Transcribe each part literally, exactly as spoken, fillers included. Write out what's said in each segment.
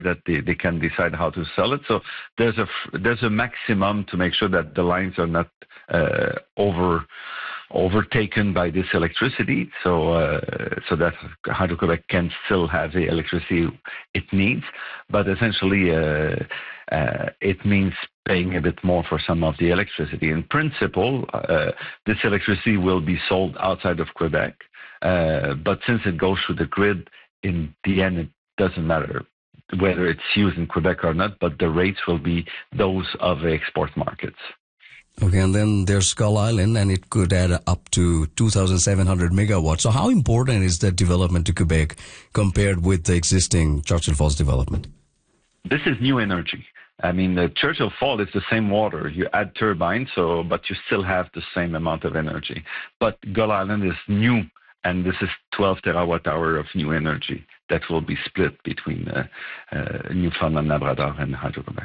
that they, they can decide how to sell it. So there's a there's a maximum to make sure that the lines are not uh, over overtaken by this electricity, so uh, so that Hydro-Québec can still have the electricity it needs. But essentially, uh, uh, it means paying a bit more for some of the electricity. In principle, uh, this electricity will be sold outside of Quebec, uh, but since it goes through the grid, in the end, it doesn't matter whether it's used in Quebec or not, but the rates will be those of the export markets. Okay, and then there's Skull Island, and it could add up to two thousand seven hundred megawatts. So how important is that development to Quebec compared with the existing Churchill Falls development? This is new energy. I mean, the Churchill Falls is the same water. You add turbines, so but you still have the same amount of energy. But Gull Island is new, and this is twelve terawatt hour of new energy that will be split between uh, uh, Newfoundland, Labrador, and Hydro-Quebec.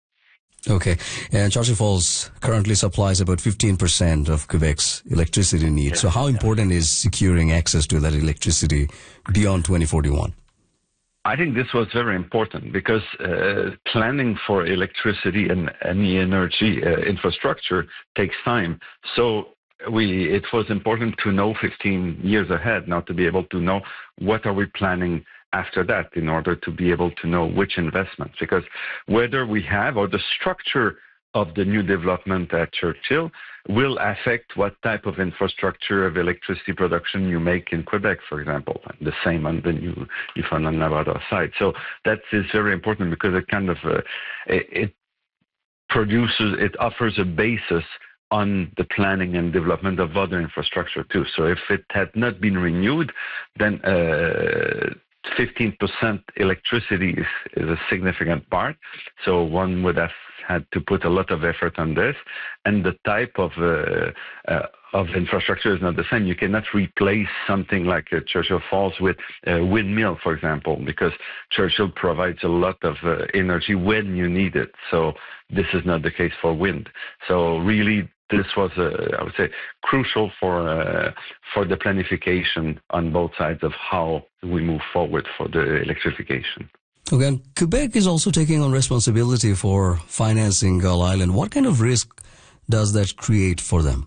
Okay, and Churchill Falls currently supplies about fifteen percent of Quebec's electricity needs. Yeah, so how important yeah. is securing access to that electricity beyond twenty forty-one? I think this was very important because uh, planning for electricity and any energy uh, infrastructure takes time. So we it was important to know fifteen years ahead, now to be able to know what are we planning after that in order to be able to know which investments, because whether we have or the structure of the new development at Churchill will affect what type of infrastructure of electricity production you make in Quebec, for example, and the same on the new Newfoundland Labrador side. So that is very important because it kind of uh, it, it produces, it offers a basis on the planning and development of other infrastructure too. So if it had not been renewed, then uh, fifteen percent electricity is, is a significant part. So one would have had to put a lot of effort on this. And the type of uh, uh, of infrastructure is not the same. You cannot replace something like uh, Churchill Falls with a windmill, for example, because Churchill provides a lot of uh, energy when you need it. So this is not the case for wind. So really, this was, uh, I would say, crucial for uh, for the planification on both sides of how we move forward for the electrification. Okay, and Quebec is also taking on responsibility for financing Gull Island. What kind of risk does that create for them?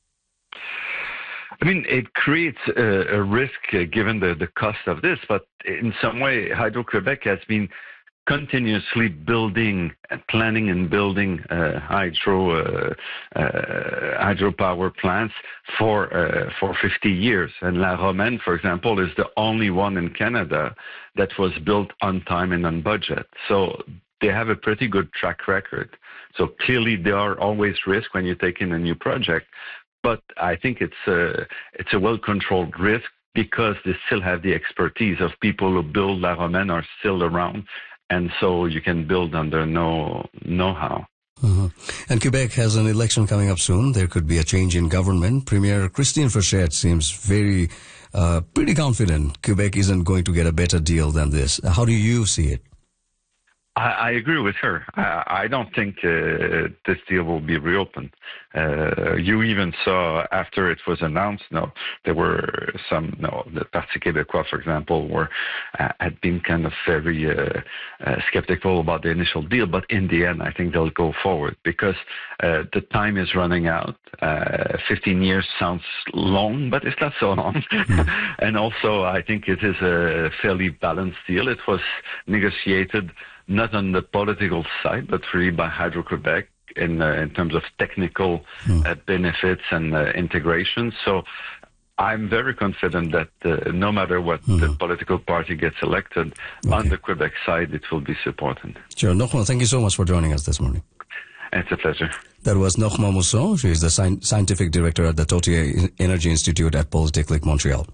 I mean, it creates a, a risk uh, given the, the cost of this, but in some way, Hydro-Quebec has been continuously building and planning and building uh, hydro uh, uh, hydropower plants for uh, for fifty years. And La Romaine, for example, is the only one in Canada that was built on time and on budget. So they have a pretty good track record. So clearly there are always risks when you take in a new project, but I think it's a, it's a well-controlled risk because they still have the expertise of people who build La Romaine are still around. And so you can build under no know-how. Uh-huh. And Quebec has an election coming up soon. There could be a change in government. Premier Christine Frechette seems very, uh, pretty confident Quebec isn't going to get a better deal than this. How do you see it? I, I agree with her. I, I don't think uh, this deal will be reopened. Uh, you even saw after it was announced, no, there were some, no, the Parti Québécois, for example, were uh, had been kind of very uh, uh, skeptical about the initial deal. But in the end, I think they'll go forward because uh, the time is running out. Uh, fifteen years sounds long, but it's not so long. Mm. And also, I think it is a fairly balanced deal. It was negotiated not on the political side, but really by Hydro-Quebec in uh, in terms of technical mm. uh, benefits and uh, integration. So I'm very confident that uh, no matter what mm. the political party gets elected, okay. on the Quebec side, it will be supported. Sure. Nochma, thank you so much for joining us this morning. It's a pleasure. That was Nochma Mousseau. She is the sci- scientific director at the Tautier Energy Institute at Polytechnic Montreal.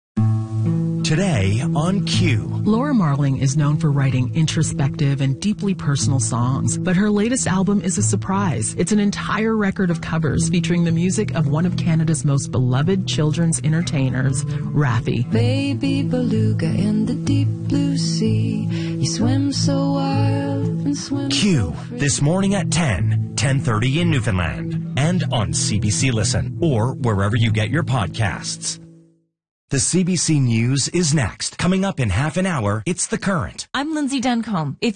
Today on Q. Laura Marling is known for writing introspective and deeply personal songs, but her latest album is a surprise. It's an entire record of covers featuring the music of one of Canada's most beloved children's entertainers, Raffi. Baby beluga in the deep blue sea, you swim so wild and swim Q, so free. This morning at ten, ten thirty in Newfoundland, and on C B C Listen, or wherever you get your podcasts. The C B C News is next. Coming up in half an hour, it's The Current. I'm Lindsay Duncombe. If